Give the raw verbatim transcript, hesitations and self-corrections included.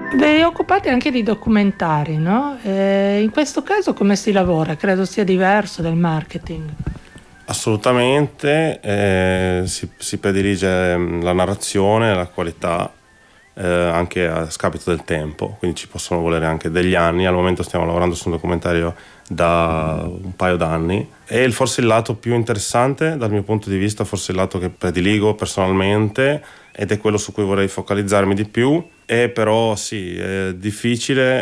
Vi occupate anche di documentari, no? Eh, in questo caso come si lavora? Credo sia diverso del marketing. Assolutamente, eh, si, si predilige mm, la narrazione, la qualità, eh, anche a scapito del tempo, quindi ci possono volere anche degli anni. Al momento stiamo lavorando su un documentario da un paio d'anni e il- forse il lato più interessante dal mio punto di vista, forse il lato che prediligo personalmente ed è quello su cui vorrei focalizzarmi di più, è però sì, è difficile